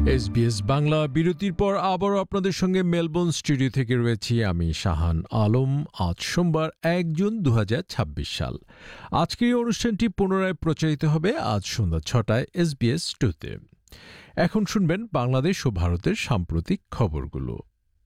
SBS Bangla বিরতির পর আবারও আপনাদের সঙ্গে মেলবোর্ন স্টুডিও থেকে রয়েছি আমি শাহান আলম। আজ সোমবার 1 জুন 2026 সাল। আজকের এই অনুষ্ঠানটি পুনরায় প্রচারিত হবে আজ সন্ধ্যা 6টায় SBS 2-তে। এখন শুনবেন বাংলাদেশ ও ভারতের সাম্প্রতিক খবরগুলো।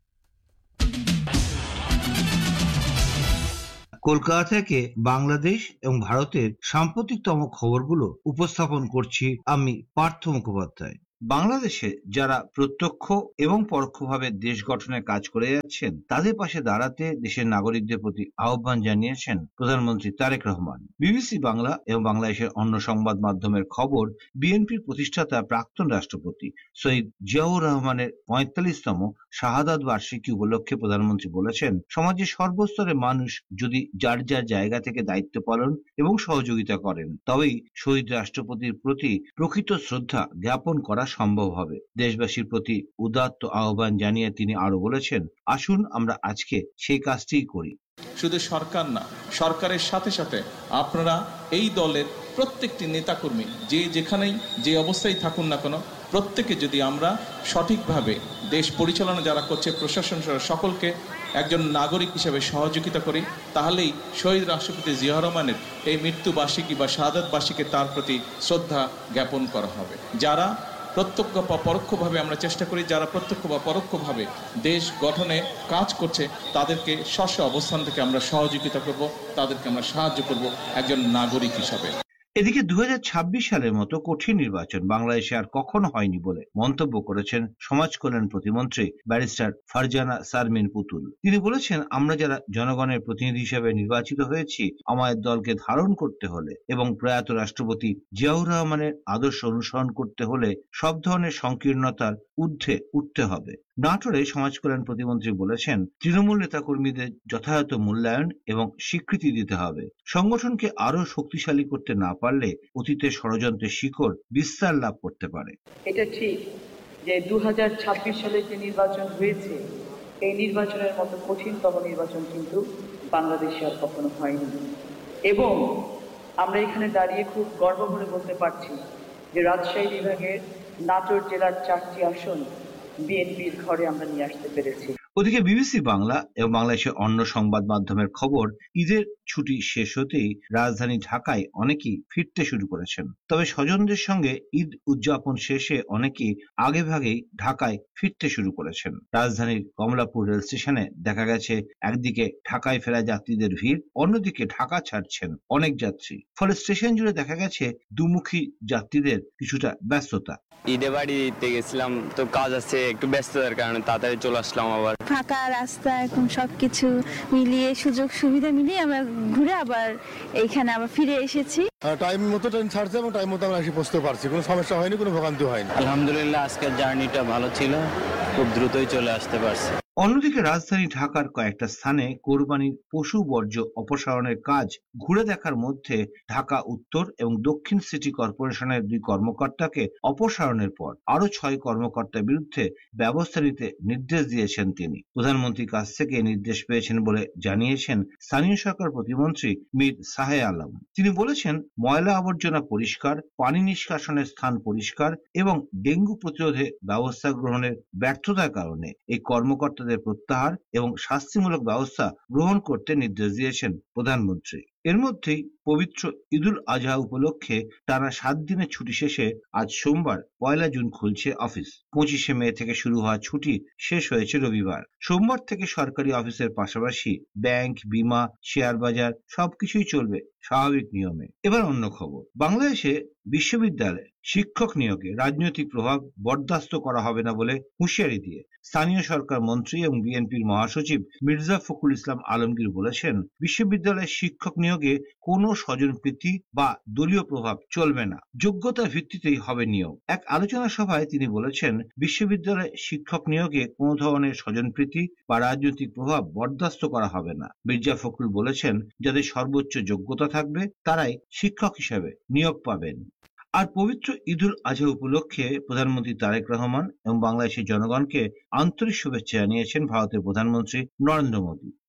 কলকাতা থেকে বাংলাদেশ এবং ভারতের সাম্প্রতিকতম খবরগুলো উপস্থাপন করছি আমি পার্থ মুখোপাধ্যায়। বাংলাদেশে যারা প্রত্যক্ষ এবং পরোক্ষভাবে দেশ গঠনে কাজ করে যাচ্ছেন তাদের পাশে দাঁড়াতে দেশের নাগরিকদের প্রতি আহ্বান জানিয়েছেন প্রধানমন্ত্রী তারেক রহমান। বিবিসি বাংলা এবং বাংলাদেশের অন্য সংবাদ মাধ্যমের খবর, বিএনপির প্রতিষ্ঠাতা প্রাক্তন রাষ্ট্রপতি শহীদ জিয়াউর রহমানের 45তম শাহাদাত বার্ষিকী উপলক্ষে প্রধানমন্ত্রী বলেছেন, সমাজের সর্বস্তরের মানুষ যদি যার যার জায়গা থেকে দায়িত্ব পালন এবং সহযোগিতা করেন তবেই শহীদ রাষ্ট্রপতির প্রতি প্রকৃত শ্রদ্ধা জ্ঞাপন করা সম্ভব হবে। দেশবাসীর প্রতি উদাত্ত আহ্বান জানিয়ে তিনি আরো বলেছেন, আসুন আমরা আজকে সেই কাজটিই করি। শুধু সরকার না, সরকারের সাথে সাথে আপনারা এই দলের প্রত্যেকটি নেতাকর্মী যে যেখানেই যে অবস্থায় থাকুন না কেন, প্রত্যেকে যদি আমরা সঠিকভাবে দেশ পরিচালনা যারা করছে প্রশাসন সকলকে একজন নাগরিক হিসেবে সহযোগিতা করি, তাহলেই শহীদ রাষ্ট্রপতি জিয়াউর রহমানের এই মৃত্যুবার্ষিকী বা শাহাদাত বার্ষিকী তার প্রতি শ্রদ্ধা জ্ঞাপন করা হবে। যারা প্রত্যক্ষ বা পরোক্ষভাবে আমরা চেষ্টা করি, যারা প্রত্যক্ষ বা পরোক্ষভাবে দেশ গঠনে কাজ করছে তাদেরকে স্ব অবস্থান থেকে আমরা সহযোগিতা করব, তাদেরকে আমরা সাহায্য করব একজন নাগরিক হিসাবে। এদিকে 2026 সালের মতো কঠিন নির্বাচন বাংলাদেশে আর কখনো হয়নি বলে মন্তব্য করেছেন সমাজ কল্যাণ প্রতিমন্ত্রী ব্যারিস্টার ফারজানা শারমিন পুতুল। তিনি বলেছেন, আমরা যারা জনগণের প্রতিনিধি হিসেবে নির্বাচিত হয়েছি, আমাদের দলকে ধারণ করতে হলে এবং প্রয়াত রাষ্ট্রপতি জিয়াউর রহমানের আদর্শ অনুসরণ করতে হলে সব ধরনের সংকীর্ণতার ঊর্ধ্বে উঠতে হবে। নাটোরে সমাজ কল্যাণ প্রতিমন্ত্রী বলেছেন, তৃণমূল নেতাকর্মীদের যথাযথ মূল্যায়ন এবং স্বীকৃতি দিতে হবে। সংগঠনকে আরো শক্তিশালী করতে না পারলে অতীতের ষড়যন্ত্রের শিকড় বিস্তার লাভ করতে পারে। এটা ঠিক যে 2026 সালে যে নির্বাচন হয়েছে, এই নির্বাচনের মতো কঠিনতম নির্বাচন কিন্তু বাংলাদেশে আর কখনো হয়নি। এবং আমরা এখানে দাঁড়িয়ে খুব গর্ব করে বলতে পারছি যে রাজশাহী বিভাগের নাটোর জেলার 4টি আসন বিএনপির ঘরে আমরা নিয়ে আসতে পেরেছি। ওদিকে বিবিসি বাংলা এবং বাংলাদেশের অন্য সংবাদ মাধ্যমের খবর, ঈদের ছুটি শেষ হতেই রাজধানী ঢাকায় অনেকেই ফিরতে শুরু করেছেন। তবে স্বজনদের সঙ্গে ঈদ উদযাপন শেষে অনেকেই আগে ভাগেই ঢাকায় ফিরতে শুরু করেছেন। রাজধানীর কমলাপুর রেল স্টেশনে দেখা গেছে একদিকে ঢাকায় ফেরা যাত্রীদের ভিড়, অন্যদিকে ঢাকা ছাড়ছেন অনেক যাত্রী। ফলে স্টেশন জুড়ে দেখা গেছে দুমুখী যাত্রীদের কিছুটা ব্যস্ততা। ঈদে বাড়ি দিতে গেছিলাম, তো কাজ আছে একটু ব্যস্ততার কারণে তাড়াতাড়ি চলে আসলাম। আবার ফাঁকা রাস্তা, এখন সবকিছু মিলিয়ে সুযোগ সুবিধা মিলিয়ে আমরা ঘুরে আবার এইখানে আবার ফিরে এসেছি। টাইম মতো ট্রেন ছাড়ছে এবং টাইম মতো আমরা এসে পৌঁছতে পারছি, কোনো সমস্যা হয়নি, কোনো ভোগান্তি হয়নি। আলহামদুলিল্লাহ আজকের জার্নিটা ভালো ছিল, খুব দ্রুতই চলে আসতে পারছি। অন্যদিকে রাজধানী ঢাকার কয়েকটা স্থানে কোরবানির পশু বর্জ্য অপসারণের কাজ ঘুরে দেখার মধ্যে ঢাকা উত্তর এবং দক্ষিণ সিটি কর্পোরেশনের 2 কর্মকর্তাকে অপসারণের পর আরো 6 কর্মকর্তার বিরুদ্ধে ব্যবস্থা নিতে নির্দেশ দিয়েছেন তিনি। প্রধানমন্ত্রীর কাছ থেকে নির্দেশ পেয়েছেন বলে জানিয়েছেন স্থানীয় সরকার প্রতিমন্ত্রী মীর সাহে আলম। তিনি বলেছেন, ময়লা আবর্জনা পরিষ্কার, পানি নিষ্কাশনের স্থান পরিষ্কার এবং ডেঙ্গু প্রতিরোধে ব্যবস্থা গ্রহণের ব্যর্থতার কারণে এই কর্মকর্তা প্রত্যাহার এবং শাস্তিমূলক ব্যবস্থা গ্রহণ করতে নির্দেশ দিয়েছেন প্রধানমন্ত্রী। এর মধ্যেই পবিত্র ঈদুল আজহা উপলক্ষে টানা 7 দিনের ছুটি শেষে আজ সোমবার 1 জুন খুলছে অফিস। 25 মে থেকে শুরু হওয়া ছুটি শেষ হয়েছে রবিবার। সোমবার থেকে সরকারি অফিসের পাশাপাশি ব্যাংক, বিমা, শেয়ার বাজার সবকিছুই চলবে স্বাভাবিক নিয়মে। এবার অন্য খবর, বাংলাদেশে বিশ্ববিদ্যালয়ে শিক্ষক নিয়োগে রাজনৈতিক প্রভাব বরদাস্ত করা হবে না বলে হুঁশিয়ারি দিয়ে স্থানীয় সরকার মন্ত্রী এবং বিএনপির মহাসচিব মির্জা ফখরুল ইসলাম আলমগীর বলেছেন, বিশ্ববিদ্যালয়ে শিক্ষক নিয়োগে কোনো স্বজনপ্রীতি বা দলীয় প্রভাব চলবে না, যোগ্যতার ভিত্তিতেই হবে নিয়োগ। এক আলোচনা সভায় তিনি বলেছেন, বিশ্ববিদ্যালয়ে শিক্ষক নিয়োগে কোনো ধরনের স্বজনপ্রীতি বা রাজনৈতিক প্রভাব বরদাস্ত করা হবে না। মির্জা ফখরুল বলেছেন, যাদের সর্বোচ্চ যোগ্যতা থাকবে তারাই শিক্ষক হিসেবে নিয়োগ পাবেন। আর পবিত্র ঈদুল আজহা উপলক্ষে প্রধানমন্ত্রী তারেক রহমান এবং বাংলাদেশের জনগণকে আন্তরিক শুভেচ্ছা জানিয়েছেন ভারতের প্রধানমন্ত্রী নরেন্দ্র মোদী।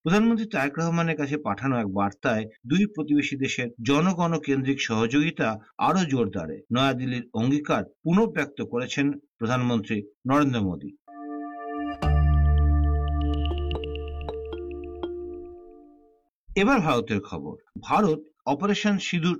প্রধানমন্ত্রী তারেক রহমানের কাছে পাঠানো এক বার্তায় দুই প্রতিবেশী দেশের জনগণ কেন্দ্রিক সহযোগিতা আরো জোরদারে নয়াদিল্লির অঙ্গীকার পুনর্ব্যক্ত করেছেন প্রধানমন্ত্রী নরেন্দ্র মোদী। এবার ভারতের খবর। ভারত অপারেশন সিঁদুর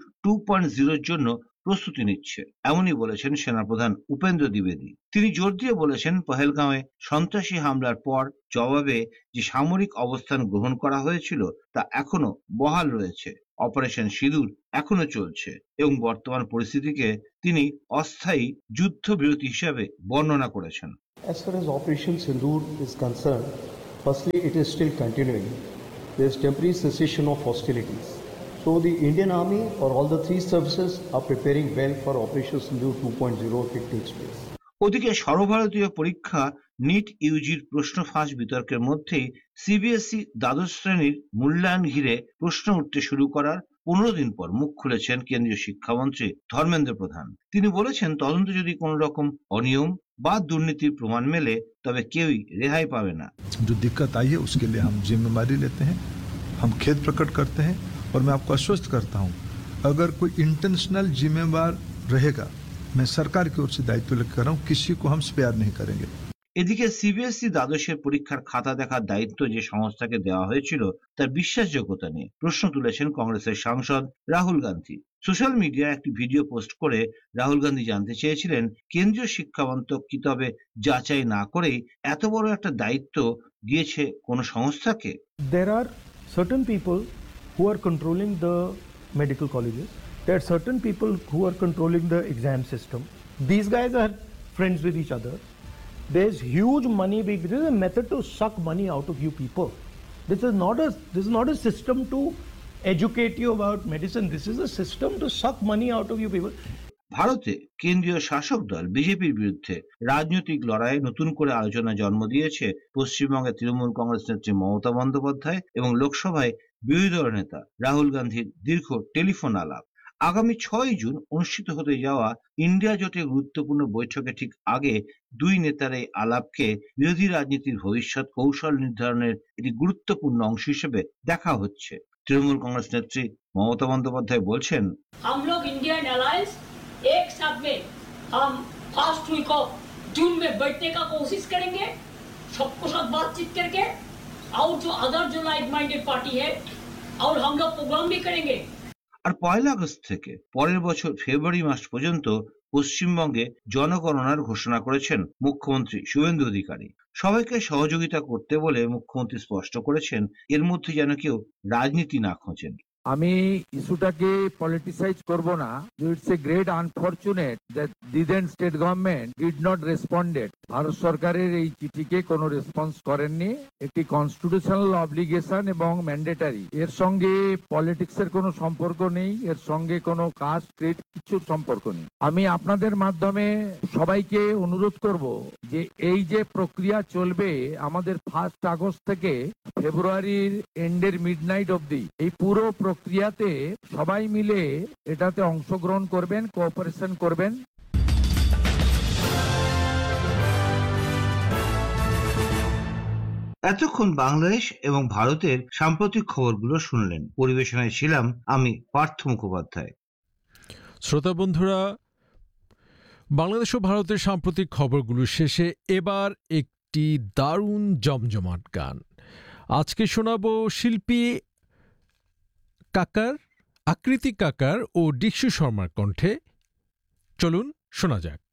2.0 জন্য প্রস্তুতি নিচ্ছে, এমনই বলেছেন সেনাপ্রধান উপেন্দ্র দ্বিবেদী। তিনি জোর দিয়ে বলেছেন, পহেলগাঁওয়ে সন্ত্রাসী হামলার পর জবাবে যে সামরিক অবস্থান গ্রহণ করা হয়েছিল তা এখনো বহাল রয়েছে। অপারেশন সিঁদুর এখনো চলছে এবং বর্তমান পরিস্থিতিকে তিনি অস্থায়ী যুদ্ধবিরতি হিসাবে বর্ণনা করেছেন। As far as Operation Sindoor is concerned, firstly, it is still continuing. There is temporary cessation of hostilities. So the Indian Army or all the three services are preparing well for Operation Sindoor 2.0 if it takes place. ওদিকে সর্বভারতীয় পরীক্ষা NEET ইউজির প্রশ্ন ফাঁস বিতর্কের মধ্যেই CBSE দ্বাদশ শ্রেণীর মূল্যায়ন ঘিরে প্রশ্ন উঠতে শুরু করার 15 দিন পর মুখ খুলেছেন কেন্দ্রীয় শিক্ষামন্ত্রী ধর্মেন্দ্র প্রধান। তিনি বলেছেন, তদন্ত যদি কোনো রকম অনিয়ম বা দুর্নীতির প্রমাণ মেলে তবে কেউই রেহাই পাবে না। जो दिक्कत आई है उसके लिए हम जिम्मेदारी लेते हैं, हम खेद प्रकट करते हैं और मैं आपको आश्वस्त करता हूं, अगर कोई इंटेंशनल जिम्मेवार रहेगा, मैं सरकार की ओर से दायित्व लेकर रहा हूं, किसी को हम स्पेयर नहीं करेंगे। এদিকে সিবিএসই দ্বাদশের পরীক্ষার খাতা দেখার দায়িত্ব যে সংস্থাকে দেওয়া হয়েছিল তার বিশ্বাসযোগ্যতা নিয়ে প্রশ্ন তুলেছেন কংগ্রেসের সাংসদ রাহুল গান্ধী। সোশ্যাল মিডিয়ায় একটি ভিডিও পোস্ট করে রাহুল গান্ধী জানতে চেয়েছিলেন, কেন্দ্রীয় শিক্ষা মন্ত্রক কি তবে যাচাই না করেই এত বড় একটা দায়িত্ব দিয়েছে কোন সংস্থাকে? There are certain people who are controlling the medical colleges. There are certain people who are controlling the exam system. These guys are friends with each other. There's huge money. This is a method to suck money out of you people. This is not a system to educate you about medicine. This is a system to suck money out of you people. ভারতে কেন্দ্রীয় শাসক দল বিজেপির বিরুদ্ধে রাজনৈতিক লড়াইয়ে নতুন করে আলোচনা জন্ম দিয়েছে পশ্চিমবঙ্গের তৃণমূল কংগ্রেস নেত্রী মমতা বন্দ্যোপাধ্যায় এবং লোকসভায় বিরোধী দল নেতা রাহুল গান্ধীর দীর্ঘ টেলিফোন আলাপ। আগামী 6 জুন অনুষ্ঠিত হতে যাওয়া ইন্ডিয়া জোটের গুরুত্বপূর্ণ বৈঠকে ঠিক আগে দুই নেতার এই আলাপকে বিরোধী রাজনীতির ভবিষ্যৎ কৌশল নির্ধারণের একটি গুরুত্বপূর্ণ অংশ হিসেবে দেখা হচ্ছে। তৃণমূল কংগ্রেস নেত্রী মমতা বন্দ্যোপাধ্যায় বলছেন, हम लोग इंडियन अलायंस एक साथ में हम फर्स्ट वीक ऑफ जून में बैठने का कोशिश करेंगे, सबको साथ बातचीत करके, और जो अदर जो लाइक माइंडेड पार्टी है और हम लोग प्रोग्राम भी करेंगे। আর 1 আগস্ট থেকে পরের বছর ফেব্রুয়ারি মাস পর্যন্ত পশ্চিমবঙ্গে জনগণনার ঘোষণা করেছেন মুখ্যমন্ত্রী শুভেন্দু অধিকারী। সবাইকে সহযোগিতা করতে বলে মুখ্যমন্ত্রী স্পষ্ট করেছেন, এর মধ্যে যেন কেউ রাজনীতি না খোঁজেন। আমি ইস্যুটাকে পলিটিসাইজ করব না। It's a great unfortunate that the then state government did not responded. Bharat সরকারের এই চিঠিকে কোনো রেসপন্স করেননি। একটি কনস্টিটিউশনাল অব্লিগেশন এবং ম্যান্ডেটারি, এর সঙ্গে পলিটিক্সের কোনো সম্পর্ক নেই, এর সঙ্গে কোনো কাস্ট ক্রিড কিছুর সম্পর্ক নেই। আমি আপনাদের মাধ্যমে সবাইকে অনুরোধ করব যে এই যে প্রক্রিয়া চলবে আমাদের 1 আগস্ট থেকে ফেব্রুয়ারির এন্ডের মিডনাইট অবধি, এই পুরো প্রক্রিয়াতে সবাই মিলে এটাতে অংশগ্রহণ করবেন, কোঅপারেশন করবেন। এতক্ষণ বাংলাদেশ এবং ভারতের সাম্প্রতিক খবরগুলো শুনলেন। পরিবেশনায় ছিলাম আমি পার্থ মুখোপাধ্যায়। শ্রোতা বন্ধুরা, বাংলাদেশ ও ভারতের সাম্প্রতিক খবরগুলো শেষে এবার একটি দারুণ জমজমাট গান। আজকে শোনাবো শিল্পী কাকার, আকৃতি কাকার ও ডিকসু শর্মার কণ্ঠে। চলুন শোনা যাক।